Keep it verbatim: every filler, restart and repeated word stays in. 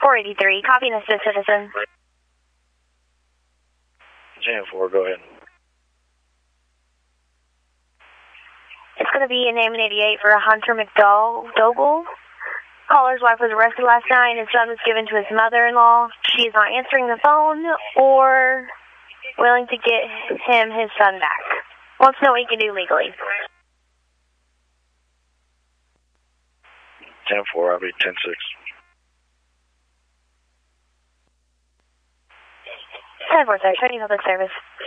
four eighty-three, copy and assist citizen. ten four, go ahead. It's going to be a name in eighty-eight for a Hunter McDougall. Caller's wife was arrested last night and his son was given to his mother-in-law. She is not answering the phone or willing to get him his son back. Wants to know what he can do legally. ten four, I'll be ten six. ten four, sir. Trading public service.